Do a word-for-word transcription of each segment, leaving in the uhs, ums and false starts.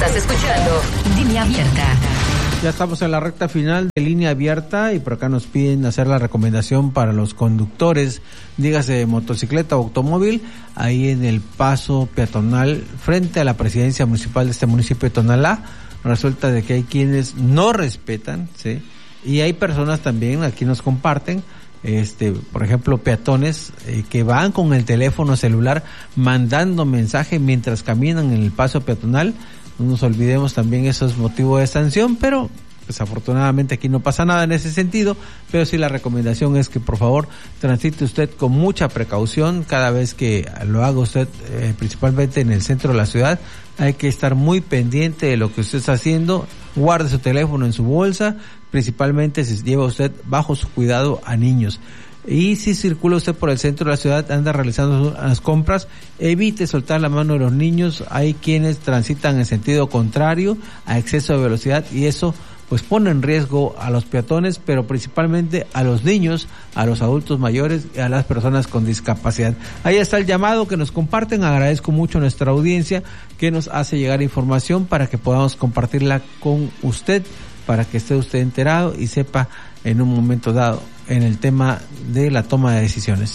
Estás escuchando Línea Abierta. Ya estamos en la recta final de Línea Abierta y por acá nos piden hacer la recomendación para los conductores, dígase de motocicleta o automóvil, ahí en el paso peatonal frente a la presidencia municipal de este municipio de Tonalá. Resulta de que hay quienes no respetan, ¿sí? Y hay personas también, aquí nos comparten, este, por ejemplo, peatones eh, que van con el teléfono celular mandando mensaje mientras caminan en el paso peatonal. No nos olvidemos también, eso es motivo de sanción, pero desafortunadamente aquí no pasa nada en ese sentido, pero sí la recomendación es que por favor transite usted con mucha precaución cada vez que lo haga usted, eh, principalmente en el centro de la ciudad. Hay que estar muy pendiente de lo que usted está haciendo, guarde su teléfono en su bolsa, principalmente si lleva usted bajo su cuidado a niños. Y si circula usted por el centro de la ciudad, anda realizando las compras, evite soltar la mano de los niños. Hay quienes transitan en sentido contrario a exceso de velocidad y eso pues pone en riesgo a los peatones, pero principalmente a los niños, a los adultos mayores y a las personas con discapacidad. Ahí está el llamado que nos comparten. Agradezco mucho a nuestra audiencia que nos hace llegar información para que podamos compartirla con usted, para que esté usted enterado y sepa en un momento dado en el tema de la toma de decisiones.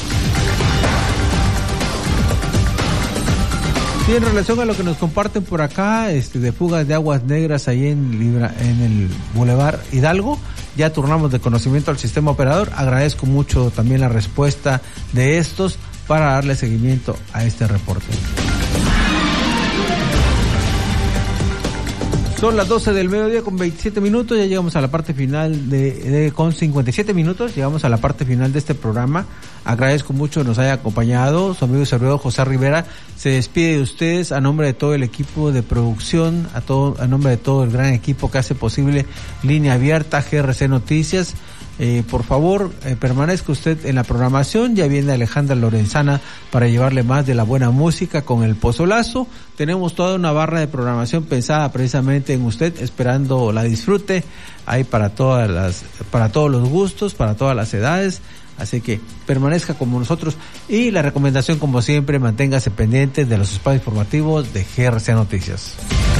Sí, en relación a lo que nos comparten por acá, este, de fugas de aguas negras ahí en, Libra, en el Boulevard Hidalgo, ya turnamos de conocimiento al sistema operador. Agradezco mucho también la respuesta de estos para darle seguimiento a este reporte. Son las doce del mediodía con veintisiete minutos, ya llegamos a la parte final de, de con cincuenta y siete minutos, llegamos a la parte final de este programa. Agradezco mucho que nos haya acompañado su amigo y servidor José Rivera. Se despide de ustedes a nombre de todo el equipo de producción, a todo, a nombre de todo el gran equipo que hace posible Línea Abierta, G R C Noticias. Eh, por favor, eh, permanezca usted en la programación. Ya viene Alejandra Lorenzana para llevarle más de la buena música con el pozolazo. Tenemos toda una barra de programación pensada precisamente en usted, esperando la disfrute. Hay para todas las, para todos los gustos, para todas las edades. Así que permanezca como nosotros y la recomendación, como siempre, manténgase pendiente de los espacios informativos de G R C Noticias.